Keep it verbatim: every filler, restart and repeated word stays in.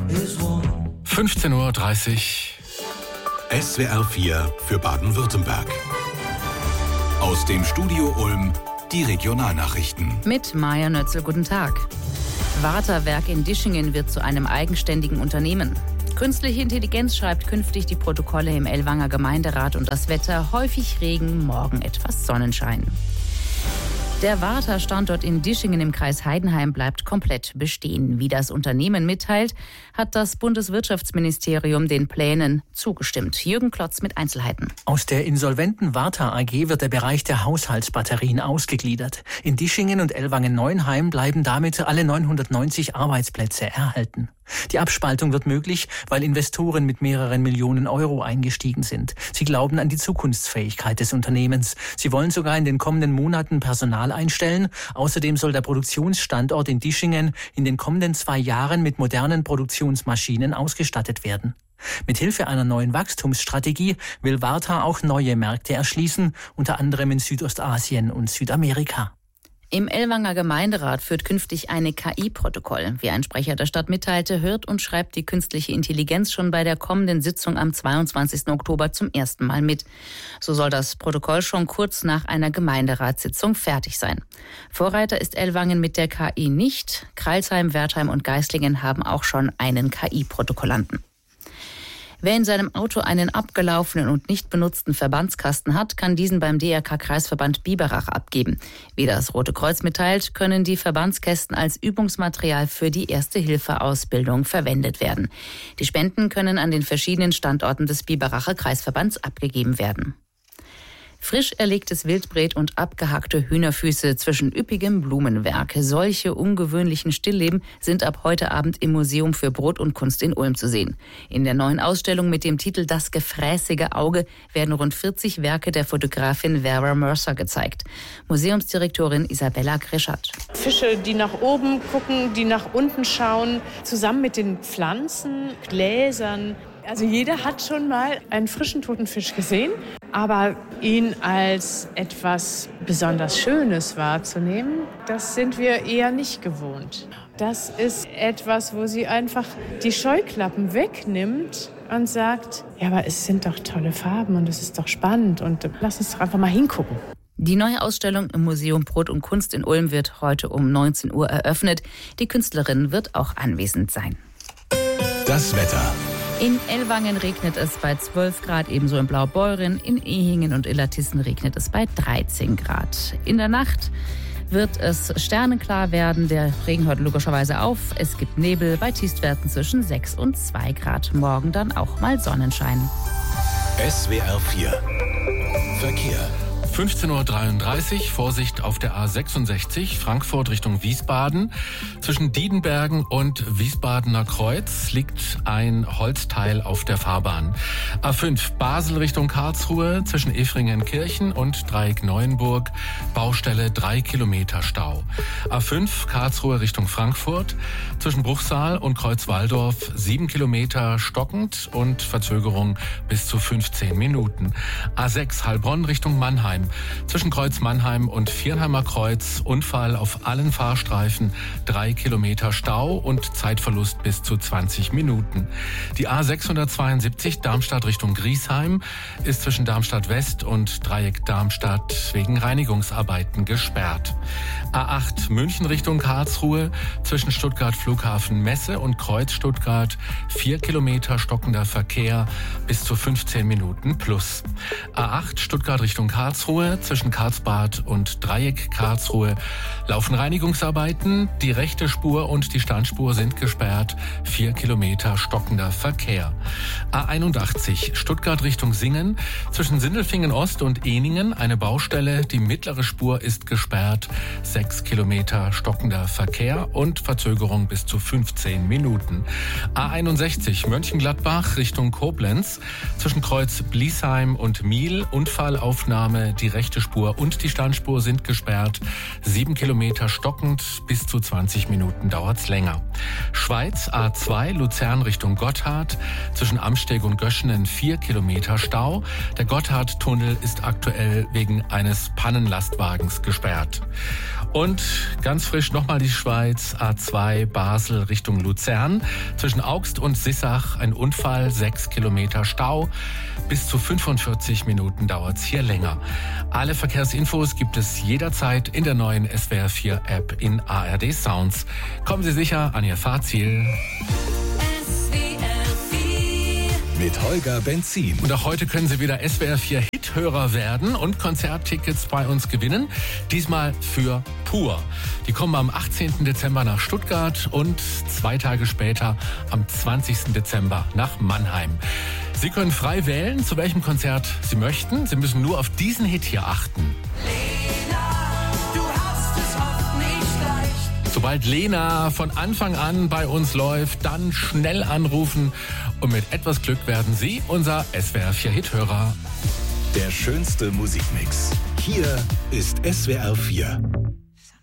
fünfzehn Uhr dreißig. S W R vier für Baden-Württemberg. Aus dem Studio Ulm die Regionalnachrichten. Mit Maja Nötzel, guten Tag. Warta-Werk in Dischingen wird zu einem eigenständigen Unternehmen. Künstliche Intelligenz schreibt künftig die Protokolle im Ellwanger Gemeinderat und das Wetter: häufig Regen, morgen etwas Sonnenschein. Der Warta-Standort in Dischingen im Kreis Heidenheim bleibt komplett bestehen. Wie das Unternehmen mitteilt, hat das Bundeswirtschaftsministerium den Plänen zugestimmt. Jürgen Klotz mit Einzelheiten. Aus der insolventen Warta A G wird der Bereich der Haushaltsbatterien ausgegliedert. In Dischingen und Ellwangen-Neuenheim bleiben damit alle neunhundertneunzig Arbeitsplätze erhalten. Die Abspaltung wird möglich, weil Investoren mit mehreren Millionen Euro eingestiegen sind. Sie glauben an die Zukunftsfähigkeit des Unternehmens. Sie wollen sogar in den kommenden Monaten Personal einstellen. Außerdem soll der Produktionsstandort in Dischingen in den kommenden zwei Jahren mit modernen Produktionsmaschinen ausgestattet werden. Mithilfe einer neuen Wachstumsstrategie will Warta auch neue Märkte erschließen, unter anderem in Südostasien und Südamerika. Im Ellwanger Gemeinderat führt künftig eine K I-Protokoll. Wie ein Sprecher der Stadt mitteilte, hört und schreibt die künstliche Intelligenz schon bei der kommenden Sitzung am zweiundzwanzigsten Oktober zum ersten Mal mit. So soll das Protokoll schon kurz nach einer Gemeinderatssitzung fertig sein. Vorreiter ist Ellwangen mit der K I nicht. Crailsheim, Wertheim und Geislingen haben auch schon einen K I-Protokollanten. Wer in seinem Auto einen abgelaufenen und nicht benutzten Verbandskasten hat, kann diesen beim D R K-Kreisverband Biberach abgeben. Wie das Rote Kreuz mitteilt, können die Verbandskästen als Übungsmaterial für die Erste-Hilfe-Ausbildung verwendet werden. Die Spenden können an den verschiedenen Standorten des Biberacher Kreisverbands abgegeben werden. Frisch erlegtes Wildbret und abgehackte Hühnerfüße zwischen üppigem Blumenwerk. Solche ungewöhnlichen Stillleben sind ab heute Abend im Museum für Brot und Kunst in Ulm zu sehen. In der neuen Ausstellung mit dem Titel Das gefräßige Auge werden rund vierzig Werke der Fotografin Vera Mercer gezeigt. Museumsdirektorin Isabella Grischat. Fische, die nach oben gucken, die nach unten schauen, zusammen mit den Pflanzen, Gläsern. Also jeder hat schon mal einen frischen toten Fisch gesehen, aber ihn als etwas besonders Schönes wahrzunehmen, das sind wir eher nicht gewohnt. Das ist etwas, wo sie einfach die Scheuklappen wegnimmt und sagt, ja, aber es sind doch tolle Farben und es ist doch spannend und lass uns doch einfach mal hingucken. Die neue Ausstellung im Museum Brot und Kunst in Ulm wird heute um neunzehn Uhr eröffnet. Die Künstlerin wird auch anwesend sein. Das Wetter. In Ellwangen regnet es bei zwölf Grad, ebenso in Blaubeuren. In Ehingen und Illertissen regnet es bei dreizehn Grad. In der Nacht wird es sternenklar werden. Der Regen hört logischerweise auf. Es gibt Nebel bei Tiefstwerten zwischen sechs und zwei Grad. Morgen dann auch mal Sonnenschein. S W R vier Verkehr. fünfzehn Uhr dreiunddreißig, Vorsicht auf der A sechsundsechzig, Frankfurt Richtung Wiesbaden. Zwischen Diedenbergen und Wiesbadener Kreuz liegt ein Holzteil auf der Fahrbahn. A fünf, Basel Richtung Karlsruhe, zwischen Efringen-Kirchen und Dreieck-Neuenburg, Baustelle drei Kilometer Stau. A fünf, Karlsruhe Richtung Frankfurt, zwischen Bruchsal und Kreuz-Walldorf, sieben Kilometer stockend und Verzögerung bis zu fünfzehn Minuten. A sechs, Heilbronn Richtung Mannheim, zwischen Kreuz Mannheim und Viernheimer Kreuz, Unfall auf allen Fahrstreifen, drei Kilometer Stau und Zeitverlust bis zu zwanzig Minuten. Die A sechshundertzweiundsiebzig Darmstadt Richtung Griesheim ist zwischen Darmstadt West und Dreieck Darmstadt wegen Reinigungsarbeiten gesperrt. A acht München Richtung Karlsruhe, zwischen Stuttgart Flughafen Messe und Kreuz Stuttgart, vier Kilometer stockender Verkehr bis zu fünfzehn Minuten plus. A acht Stuttgart Richtung Karlsruhe, zwischen Karlsbad und Dreieck Karlsruhe laufen Reinigungsarbeiten. Die rechte Spur und die Standspur sind gesperrt. Vier Kilometer stockender Verkehr. A einundachtzig Stuttgart Richtung Singen, zwischen Sindelfingen Ost und Ehningen eine Baustelle. Die mittlere Spur ist gesperrt. Sechs Kilometer stockender Verkehr und Verzögerung bis zu fünfzehn Minuten. A einundsechzig Mönchengladbach Richtung Koblenz, zwischen Kreuz Bliesheim und Miel Unfallaufnahme. Die rechte Spur und die Standspur sind gesperrt. Sieben Kilometer stockend, bis zu zwanzig Minuten dauert's länger. Schweiz A zwei, Luzern Richtung Gotthard. Zwischen Amsteg und Göschenen vier Kilometer Stau. Der Gotthardtunnel ist aktuell wegen eines Pannenlastwagens gesperrt. Und ganz frisch nochmal die Schweiz, A zwei Basel Richtung Luzern. Zwischen Augst und Sissach ein Unfall, sechs Kilometer Stau. Bis zu fünfundvierzig Minuten dauert's hier länger. Alle Verkehrsinfos gibt es jederzeit in der neuen S W R vier App in A R D Sounds. Kommen Sie sicher an Ihr Fahrziel. Mit Holger Benzin. Und auch heute können Sie wieder S W R vier Hithörer werden und Konzerttickets bei uns gewinnen. Diesmal für Pur. Die kommen am achtzehnten Dezember nach Stuttgart und zwei Tage später am zwanzigsten Dezember nach Mannheim. Sie können frei wählen, zu welchem Konzert Sie möchten. Sie müssen nur auf diesen Hit hier achten. Sobald Lena von Anfang an bei uns läuft, dann schnell anrufen und mit etwas Glück werden Sie unser S W R vier Hithörer. Der schönste Musikmix. Hier ist S W R vier.